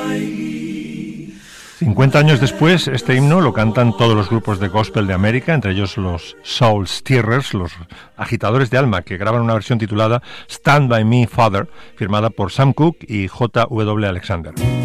50 años después, este himno lo cantan todos los grupos de gospel de América, entre ellos los Soul Stirrers, los agitadores de alma, que graban una versión titulada Stand By Me, Father, firmada por Sam Cooke y J.W. Alexander.